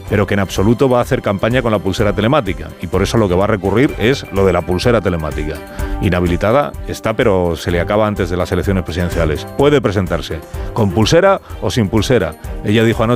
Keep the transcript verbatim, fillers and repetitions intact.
pero que en absoluto va a hacer campaña con la pulsera telemática, y por eso lo que va a recurrir es lo de la pulsera telemática. Inhabilitada está, pero se le acaba antes de las elecciones presidenciales. Puede presentarse con pulsera o sin pulsera. Ella dijo anoche